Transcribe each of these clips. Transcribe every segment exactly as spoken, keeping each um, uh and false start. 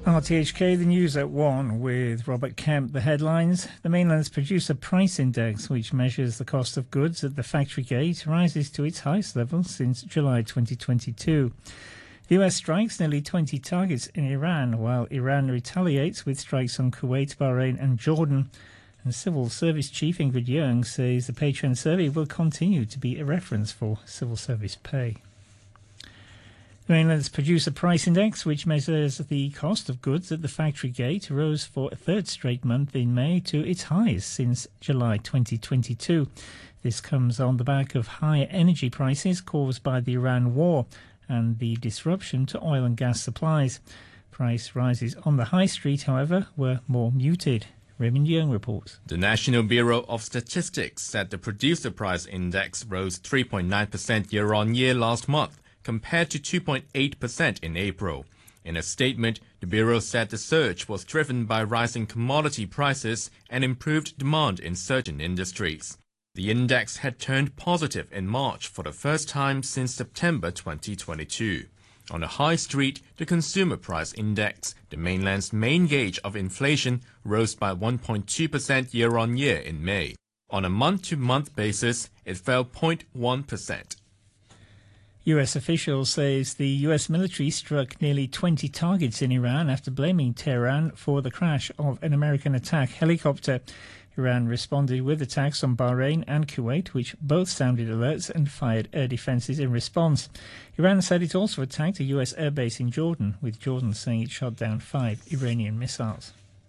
R T H K, the news at one with Robert Kemp. The headlines: the mainland's Producer Price Index, which measures the cost of goods at the factory gate, rises to its highest level since July twenty twenty-two. The U S strikes nearly twenty targets in Iran, while Iran retaliates with strikes on Kuwait, Bahrain and Jordan. And Civil Service Chief Ingrid Yeung says the pay trend survey will continue to be a reference for civil service pay. The mainland's Producer Price Index, which measures the cost of goods at the factory gate, rose for a third straight month in May to its highest since July twenty twenty-two. This comes on the back of higher energy prices caused by the Iran war and the disruption to oil and gas supplies. Price rises on the high street, however, were more muted. Raymond Yeung reports. The National Bureau of Statistics said the Producer Price Index rose three point nine percent year-on-year last month, compared to two point eight percent in April. In a statement, the Bureau said the surge was driven by rising commodity prices and improved demand in certain industries. The index had turned positive in March for the first time since September twenty twenty-two. On the high street, the Consumer Price Index, the mainland's main gauge of inflation, rose by one point two percent year-on-year in May. On a month-to-month basis, it fell zero point one percent. U S officials say the U S military struck nearly twenty targets in Iran after blaming Tehran for the crash of an American attack helicopter. Iran responded with attacks on Bahrain and Kuwait, which both sounded alerts and fired air defences in response. Iran said it also attacked a U S airbase in Jordan, with Jordan saying it shot down five Iranian missiles.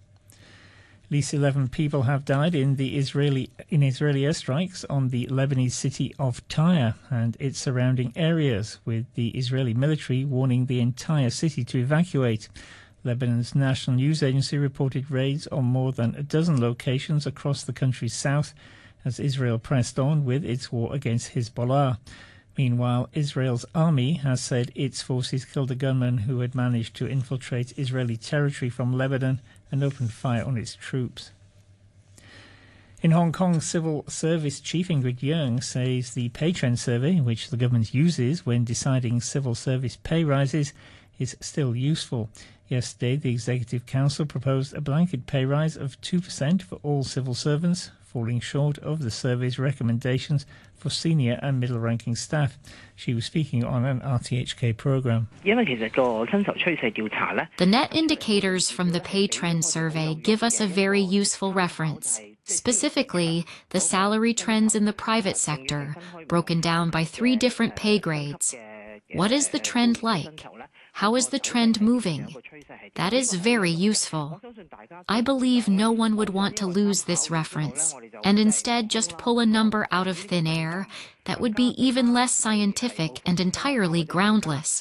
At least eleven people have died in the Israeli in Israeli airstrikes on the Lebanese city of Tyre and its surrounding areas, with the Israeli military warning the entire city to evacuate. Lebanon's national news agency reported raids on more than a dozen locations across the country's south as Israel pressed on with its war against Hezbollah. Meanwhile, Israel's army has said its forces killed a gunman who had managed to infiltrate Israeli territory from Lebanon and opened fire on its troops. In Hong Kong, Civil Service Chief Ingrid Yeung says the pay trend survey, which the government uses when deciding civil service pay rises, is still useful. Yesterday, the Executive Council proposed a blanket pay rise of two percent for all civil servants, falling short of the survey's recommendations for senior and middle-ranking staff. She was speaking on an R T H K programme. The net indicators from the pay trend survey give us a very useful reference. Specifically, the salary trends in the private sector, broken down by three different pay grades. What is the trend like? How is the trend moving? That is very useful. I believe no one would want to lose this reference, and instead just pull a number out of thin air that would be even less scientific and entirely groundless.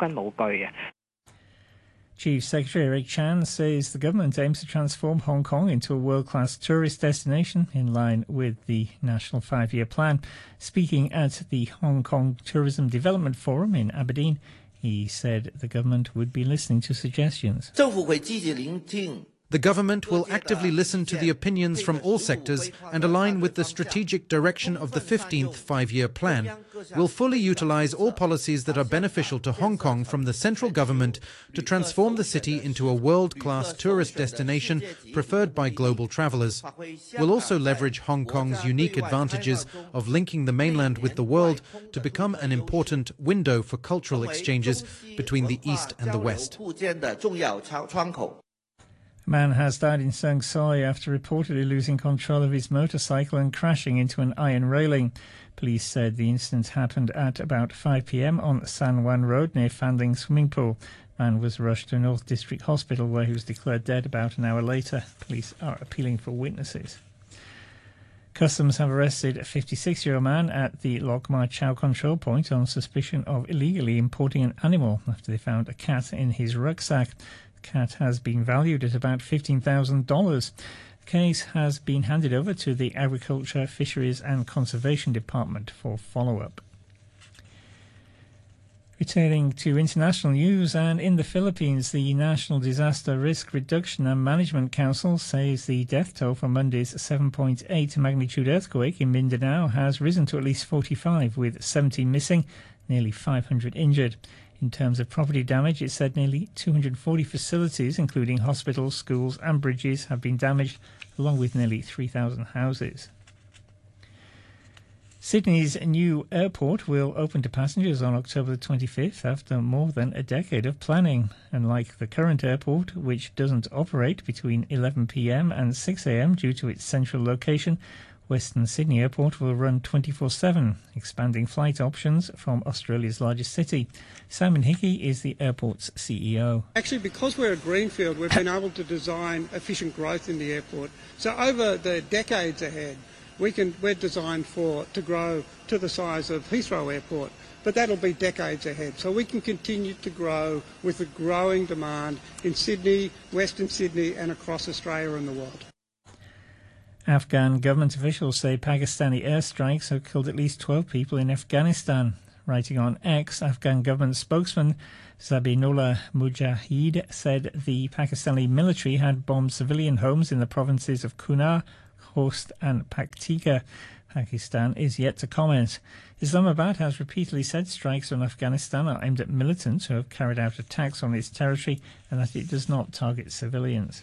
Chief Secretary Eric Chan says the government aims to transform Hong Kong into a world-class tourist destination in line with the National Five-Year Plan. Speaking at the Hong Kong Tourism Development Forum in Aberdeen, he said the government would be listening to suggestions. The government will actively listen to the opinions from all sectors and align with the strategic direction of the fifteenth Five-Year Plan. We'll fully utilise all policies that are beneficial to Hong Kong from the central government to transform the city into a world-class tourist destination preferred by global travellers. We'll also leverage Hong Kong's unique advantages of linking the mainland with the world to become an important window for cultural exchanges between the East and the West. A man has died in Sung Soi after reportedly losing control of his motorcycle and crashing into an iron railing. Police said the incident happened at about five p m on San Wan Road near Fanling Swimming Pool. The man was rushed to North District Hospital where he was declared dead about an hour later. Police are appealing for witnesses. Customs have arrested a fifty-six-year-old man at the Lok Ma Chau control point on suspicion of illegally importing an animal after they found a cat in his rucksack. The cat has been valued at about fifteen thousand dollars. The case has been handed over to the Agriculture, Fisheries and Conservation Department for follow-up. Returning to international news, and in the Philippines, the National Disaster Risk Reduction and Management Council says the death toll from Monday's seven point eight magnitude earthquake in Mindanao has risen to at least forty-five, with seventeen missing, nearly five hundred injured. In terms of property damage, it said nearly two hundred forty facilities, including hospitals, schools and bridges, have been damaged, along with nearly three thousand houses. Sydney's new airport will open to passengers on October the twenty-fifth after more than a decade of planning. Unlike the current airport, which doesn't operate between eleven p m and six a m due to its central location, Western Sydney Airport will run twenty-four seven, expanding flight options from Australia's largest city. Simon Hickey is the airport's C E O. Actually, because we're a greenfield, we've been able to design efficient growth in the airport. So over the decades ahead, we can, we're designed for to grow to the size of Heathrow Airport, but that'll be decades ahead. So we can continue to grow with the growing demand in Sydney, Western Sydney and across Australia and the world. Afghan government officials say Pakistani airstrikes have killed at least twelve people in Afghanistan. Writing on X, Afghan government spokesman Zabihullah Mujahid said the Pakistani military had bombed civilian homes in the provinces of Kunar, Khost and Paktika. Pakistan is yet to comment. Islamabad has repeatedly said strikes on Afghanistan are aimed at militants who have carried out attacks on its territory and that it does not target civilians.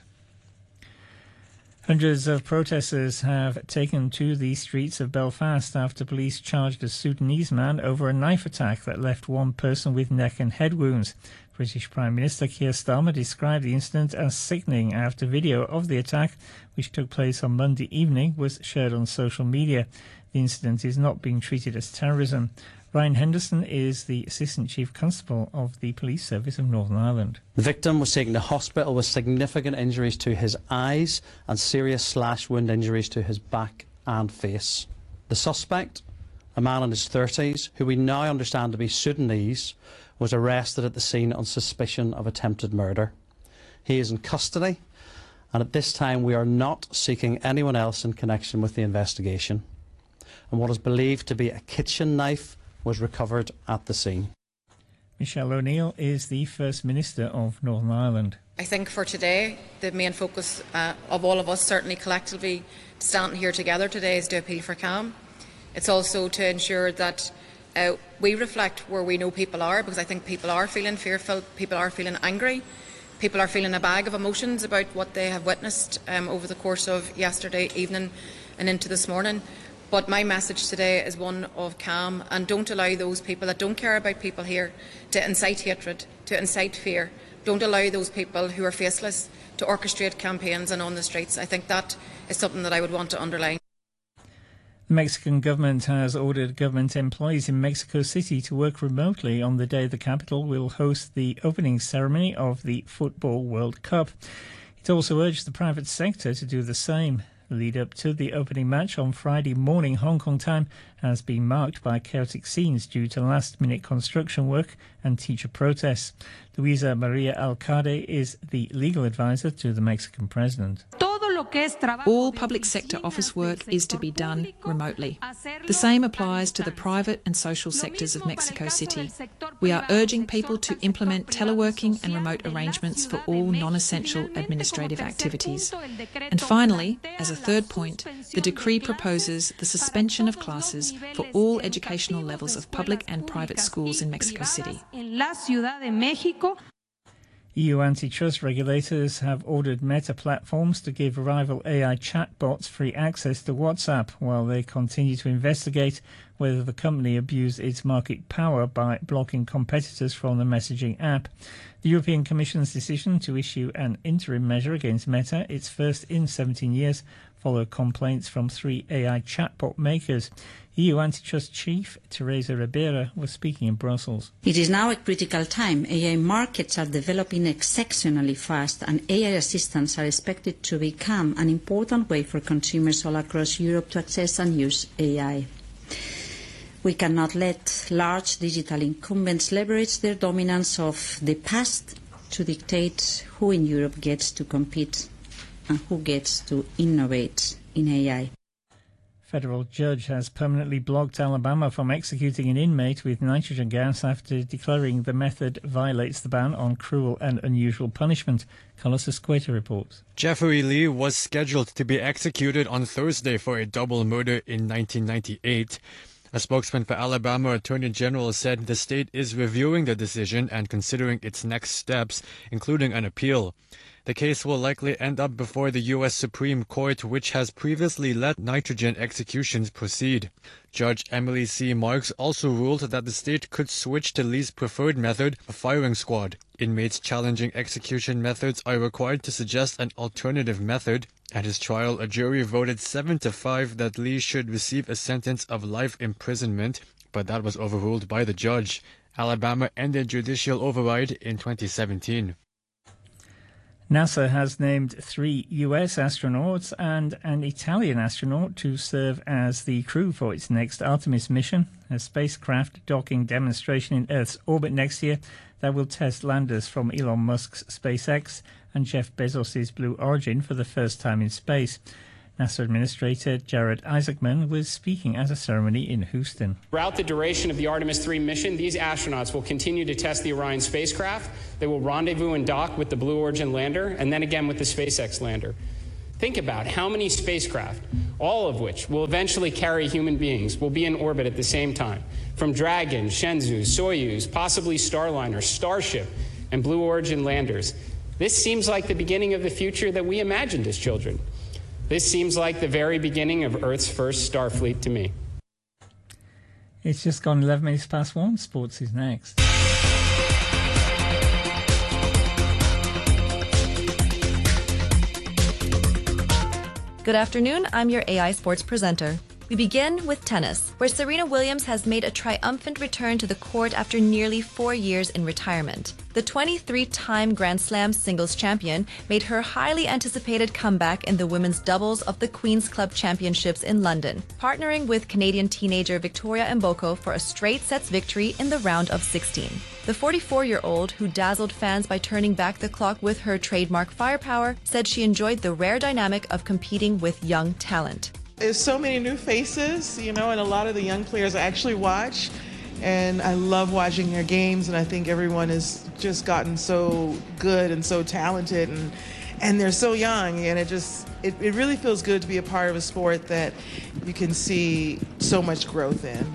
Hundreds of protesters have taken to the streets of Belfast after police charged a Sudanese man over a knife attack that left one person with neck and head wounds. British Prime Minister Keir Starmer described the incident as sickening after video of the attack, which took place on Monday evening, was shared on social media. The incident is not being treated as terrorism. Ryan Henderson is the Assistant Chief Constable of the Police Service of Northern Ireland. The victim was taken to hospital with significant injuries to his eyes and serious slash wound injuries to his back and face. The suspect, a man in his thirties, who we now understand to be Sudanese, was arrested at the scene on suspicion of attempted murder. He is in custody, and at this time we are not seeking anyone else in connection with the investigation. And what is believed to be a kitchen knife was recovered at the scene. Michelle O'Neill is the First Minister of Northern Ireland. I think for today, the main focus uh, of all of us, certainly collectively standing here together today, is to appeal for calm. It's also to ensure that uh, we reflect where we know people are, because I think people are feeling fearful, people are feeling angry, people are feeling a bag of emotions about what they have witnessed um, over the course of yesterday evening and into this morning. But my message today is one of calm, and don't allow those people that don't care about people here to incite hatred, to incite fear. Don't allow those people who are faceless to orchestrate campaigns and on the streets. I think that is something that I would want to underline. The Mexican government has ordered government employees in Mexico City to work remotely on the day the capital will host the opening ceremony of the Football World Cup. It also urged the private sector to do the same. The lead-up to the opening match on Friday morning Hong Kong time has been marked by chaotic scenes due to last-minute construction work and teacher protests. Luisa Maria Alcade is the legal advisor to the Mexican president. All public sector office work is to be done remotely. The same applies to the private and social sectors of Mexico City. We are urging people to implement teleworking and remote arrangements for all non-essential administrative activities. And finally, as a third point, the decree proposes the suspension of classes for all educational levels of public and private schools in Mexico City. E U antitrust regulators have ordered Meta platforms to give rival A I chatbots free access to WhatsApp while they continue to investigate whether the company abused its market power by blocking competitors from the messaging app. The European Commission's decision to issue an interim measure against Meta, its first in seventeen years, followed complaints from three A I chatbot makers. E U Antitrust Chief Teresa Ribera was speaking in Brussels. It is now a critical time. A I markets are developing exceptionally fast, and A I assistants are expected to become an important way for consumers all across Europe to access and use A I. We cannot let large digital incumbents leverage their dominance of the past to dictate who in Europe gets to compete and who gets to innovate in A I. Federal judge has permanently blocked Alabama from executing an inmate with nitrogen gas after declaring the method violates the ban on cruel and unusual punishment. Carlos Escueta reports. Jeffrey Lee was scheduled to be executed on Thursday for a double murder in nineteen ninety-eight. A spokesman for Alabama Attorney General said the state is reviewing the decision and considering its next steps, including an appeal. The case will likely end up before the U S Supreme Court, which has previously let nitrogen executions proceed. Judge Emily C. Marks also ruled that the state could switch to Lee's preferred method, a firing squad. Inmates challenging execution methods are required to suggest an alternative method. At his trial, a jury voted seven to five that Lee should receive a sentence of life imprisonment, but that was overruled by the judge. Alabama ended judicial override in twenty seventeen. NASA has named three U S astronauts and an Italian astronaut to serve as the crew for its next Artemis mission, a spacecraft docking demonstration in Earth's orbit next year that will test landers from Elon Musk's SpaceX and Jeff Bezos' Blue Origin for the first time in space. NASA Administrator Jared Isaacman was speaking at a ceremony in Houston. Throughout the duration of the Artemis three mission, these astronauts will continue to test the Orion spacecraft. They will rendezvous and dock with the Blue Origin lander and then again with the SpaceX lander. Think about how many spacecraft, all of which will eventually carry human beings, will be in orbit at the same time. From Dragon, Shenzhou, Soyuz, possibly Starliner, Starship, and Blue Origin landers. This seems like the beginning of the future that we imagined as children. This seems like the very beginning of Earth's first Starfleet to me. It's just gone eleven minutes past one. Sports is next. Good afternoon, I'm your A I Sports presenter. We begin with tennis, where Serena Williams has made a triumphant return to the court after nearly four years in retirement. The twenty-three-time Grand Slam singles champion made her highly anticipated comeback in the women's doubles of the Queen's Club Championships in London, partnering with Canadian teenager Victoria Mboko for a straight sets victory in the round of sixteen. The forty-four-year-old, who dazzled fans by turning back the clock with her trademark firepower, said she enjoyed the rare dynamic of competing with young talent. There's so many new faces, you know, and a lot of the young players I actually watch, and I love watching their games, and I think everyone has just gotten so good and so talented, and and they're so young, and it just, it, it really feels good to be a part of a sport that you can see so much growth in.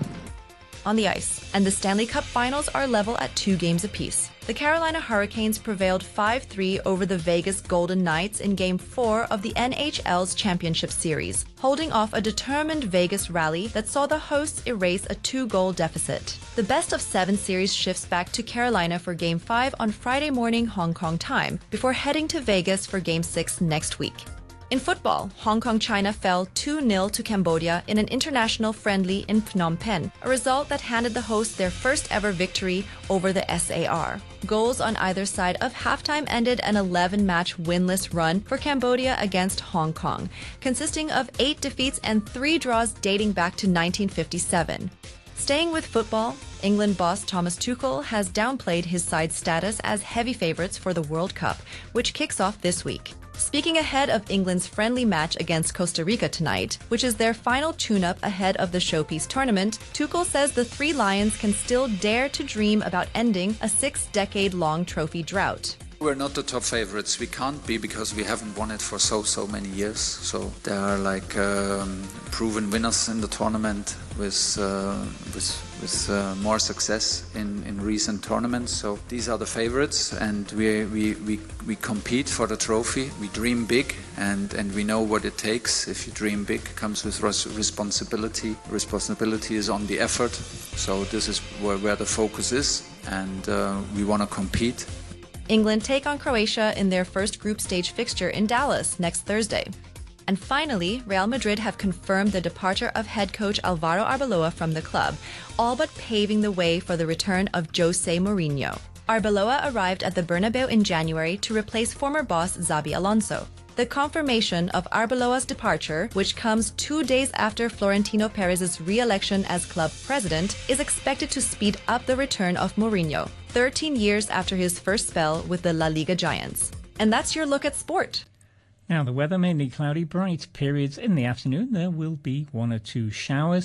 On the ice, and the Stanley Cup Finals are level at two games apiece. The Carolina Hurricanes prevailed five three over the Vegas Golden Knights in Game four of the N H L's Championship Series, holding off a determined Vegas rally that saw the hosts erase a two-goal deficit. The best of seven series shifts back to Carolina for Game five on Friday morning Hong Kong time, before heading to Vegas for Game six next week. In football, Hong Kong-China fell two nil to Cambodia in an international friendly in Phnom Penh, a result that handed the hosts their first ever victory over the S A R. Goals on either side of halftime ended an eleven-match winless run for Cambodia against Hong Kong, consisting of eight defeats and three draws dating back to nineteen fifty-seven. Staying with football, England boss Thomas Tuchel has downplayed his side's status as heavy favourites for the World Cup, which kicks off this week. Speaking ahead of England's friendly match against Costa Rica tonight, which is their final tune-up ahead of the Showpiece tournament, Tuchel says the Three Lions can still dare to dream about ending a six-decade-long trophy drought. We're not the top favorites. We can't be because we haven't won it for so, so many years. So there are like um, proven winners in the tournament with uh, with, with uh, more success in, in recent tournaments. So these are the favorites, and we, we, we, we compete for the trophy. We dream big, and, and we know what it takes. If you dream big, it comes with responsibility. Responsibility is on the effort. So this is where, where the focus is, and uh, we want to compete. England take on Croatia in their first group stage fixture in Dallas next Thursday. And finally, Real Madrid have confirmed the departure of head coach Alvaro Arbeloa from the club, all but paving the way for the return of Jose Mourinho. Arbeloa arrived at the Bernabeu in January to replace former boss Xabi Alonso. The confirmation of Arbeloa's departure, which comes two days after Florentino Perez's re-election as club president, is expected to speed up the return of Mourinho, thirteen years after his first spell with the La Liga Giants. And that's your look at sport. Now, the weather mainly cloudy, bright periods in the afternoon. There will be one or two showers.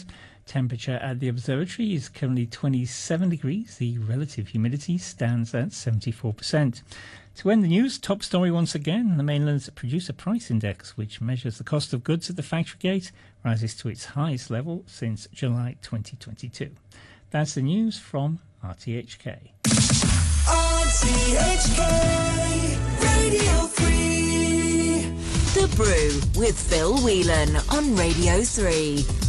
Temperature at the observatory is currently twenty-seven degrees. The relative humidity stands at seventy-four percent. To end the news, top story once again, the mainland's producer price index, which measures the cost of goods at the factory gate, rises to its highest level since July twenty twenty-two. That's the news from R T H K. R T H K Radio three. The Brew with Phil Whelan on Radio three.